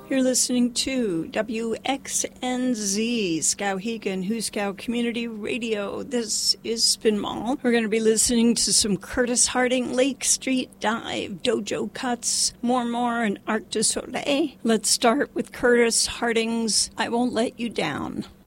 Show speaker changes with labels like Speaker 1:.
Speaker 1: You're listening to WXNZ, Skowhegan, Huskow Community Radio. This is Spin Mall. We're going to be listening to some Curtis Harding, Lake Street Dive, Dojo Cuts, More, and Arc du Soleil. Let's start with Curtis Harding's I Won't Let You Down.